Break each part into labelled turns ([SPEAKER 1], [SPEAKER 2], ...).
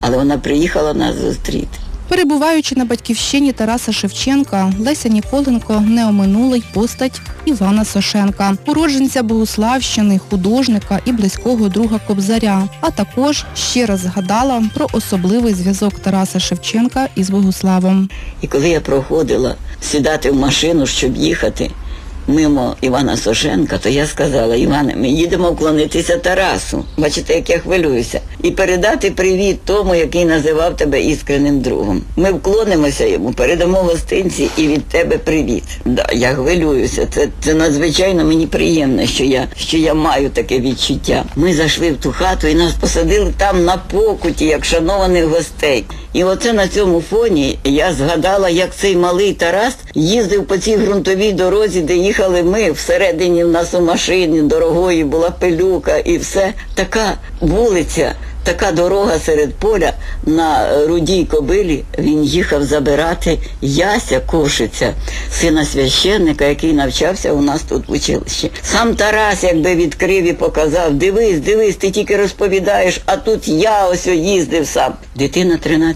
[SPEAKER 1] але вона приїхала нас зустріти.
[SPEAKER 2] Перебуваючи на батьківщині Тараса Шевченка, Леся Ніколенко не оминула й постать Івана Сошенка, уродженця Богуславщини, художника і близького друга Кобзаря, а також ще раз згадала про особливий зв'язок Тараса Шевченка із Богуславом.
[SPEAKER 1] І коли я проходила сідати в машину, щоб їхати мимо Івана Сошенка, то я сказала: Іване, ми їдемо вклонитися Тарасу. Бачите, як я хвилююся. І передати привіт тому, який називав тебе іскренним другом. Ми вклонимося йому, передамо гостинці і від тебе привіт. Да, я хвилююся. Це надзвичайно мені приємно, що я маю таке відчуття. Ми зайшли в ту хату і нас посадили там на покуті, як шанованих гостей. І оце на цьому фоні я згадала, як цей малий Тарас їздив по цій ґрунтовій дорозі, де їхали ми, всередині в нас у машині дорогої була пилюка і все. Така вулиця, така дорога серед поля на рудій кобилі. Він їхав забирати Яся Кошиця, сина священника, який навчався у нас тут в училищі. Сам Тарас якби відкрив і показав: дивись, ти тільки розповідаєш, а тут я ось їздив сам. Дитина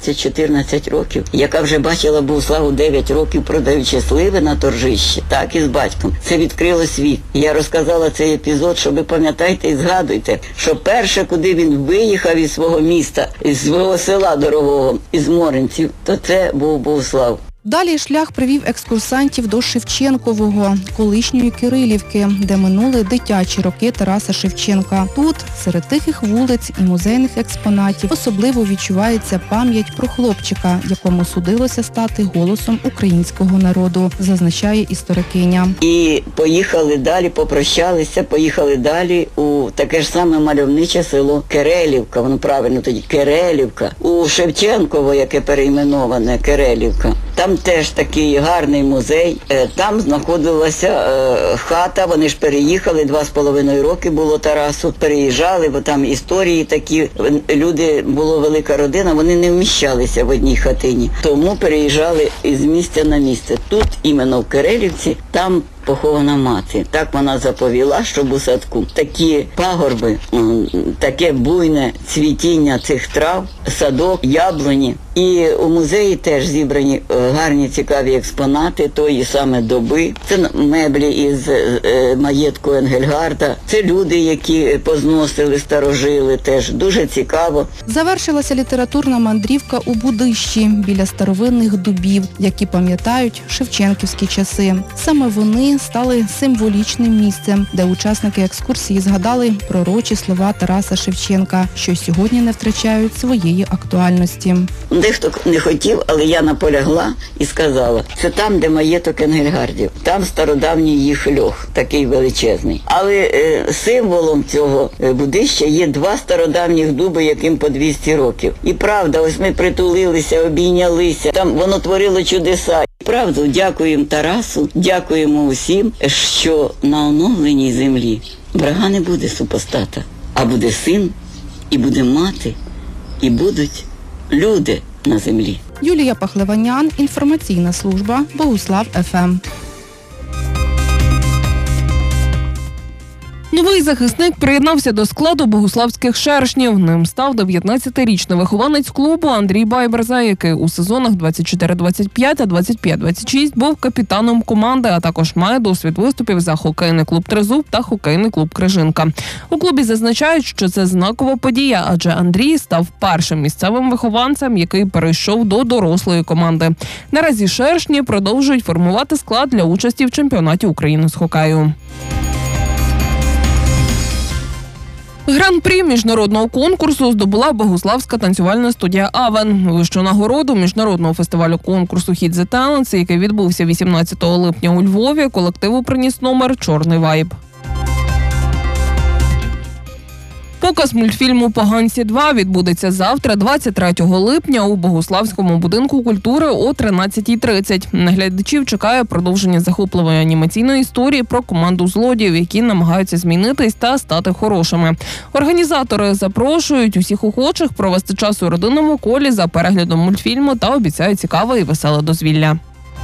[SPEAKER 1] 13-14 років, яка вже бачила Богуславу 9 років, продаючи сливи на торжищі, так і з батьком. Це відкрило світ. Я розказала цей епізод, що ви пам'ятаєте і згадуйте, що перше, куди він виїхав із свого міста, із свого села дорогого, із Моринців, то це був Богуслав.
[SPEAKER 2] Далі шлях привів екскурсантів до Шевченкового, колишньої Кирилівки, де минули дитячі роки Тараса Шевченка. Тут, серед тихих вулиць і музейних експонатів, особливо відчувається пам'ять про хлопчика, якому судилося стати голосом українського народу, зазначає історикиня.
[SPEAKER 1] І поїхали далі, попрощалися, поїхали далі у таке ж саме мальовниче село Керелівка, воно правильно тоді Керелівка, у Шевченково, яке перейменоване Керелівка. Там теж такий гарний музей. Там знаходилася хата, вони ж переїхали, 2,5 роки було Тарасу. Переїжджали, бо там історії такі, люди, була велика родина, вони не вміщалися в одній хатині. Тому переїжджали із місця на місце. Тут, іменно в Керелівці, там похована мати. Так вона заповіла, щоб у садку такі пагорби, таке буйне цвітіння цих трав, садок, яблуні. І у музеї теж зібрані гарні, цікаві експонати тої саме доби. Це меблі із маєтку Енгельгарда. Це люди, які позносили, старожили, теж дуже цікаво.
[SPEAKER 2] Завершилася літературна мандрівка у Будищі, біля старовинних дубів, які пам'ятають шевченківські часи. Саме вони стали символічним місцем, де учасники екскурсії згадали пророчі слова Тараса Шевченка, що сьогодні не втрачають своєї актуальності.
[SPEAKER 1] Дехто не хотів, але я наполягла і сказала: це там, де маєток Енгельгардів. Там стародавній їх льох, такий величезний. Але символом цього Будища є 2 стародавніх дуби, яким по 200 років. І правда, ось ми притулилися, обійнялися, там воно творило чудеса. Правду, дякуємо Тарасу, дякуємо усім, що на оновленій землі врага не буде супостата, а буде син, і буде мати, і будуть люди на землі.
[SPEAKER 2] Юлія Пахлеванян, інформаційна служба Богуслав ФМ.
[SPEAKER 3] Новий захисник приєднався до складу богуславських шершнів. Ним став 19-річний вихованець клубу Андрій Байберза, який у сезонах 24-25 та 25-26 був капітаном команди, а також має досвід виступів за хокейний клуб «Тризуб» та хокейний клуб «Крижинка». У клубі зазначають, що це знакова подія, адже Андрій став першим місцевим вихованцем, який перейшов до дорослої команди. Наразі шершні продовжують формувати склад для участі в чемпіонаті України з хокею. Гран-прі міжнародного конкурсу здобула богуславська танцювальна студія «Авен». Вищу нагороду міжнародного фестивалю конкурсу «Hit the Talents», який відбувся 18 липня у Львові, колективу приніс номер «Чорний вайб». Показ мультфільму «Поганці 2» відбудеться завтра, 23 липня, у Богуславському будинку культури о 13:30. Наглядачів чекає продовження захопливої анімаційної історії про команду злодіїв, які намагаються змінитись та стати хорошими. Організатори запрошують усіх охочих провести час у родинному колі за переглядом мультфільму та обіцяють цікаве і веселе дозвілля.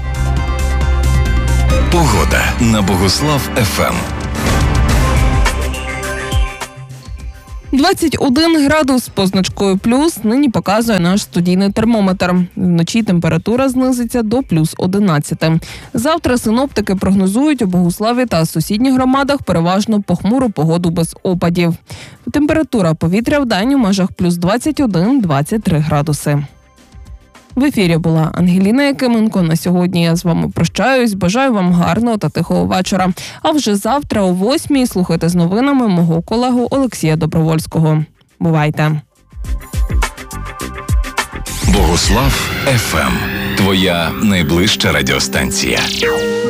[SPEAKER 4] Погода на Богуслав ФМ.
[SPEAKER 3] 21 градус з позначкою плюс нині показує наш студійний термометр. Вночі температура знизиться до плюс 11. Завтра синоптики прогнозують у Богуславі та сусідніх громадах переважно похмуру погоду без опадів. Температура повітря вдень у межах плюс 21-23 градуси. В ефірі була Ангеліна Якименко. На сьогодні я з вами прощаюсь. Бажаю вам гарного та тихого вечора. А вже завтра о 8-й слухайте з новинами мого колегу Олексія Добровольського. Бувайте!
[SPEAKER 4] Богуслав ФМ. Твоя найближча радіостанція.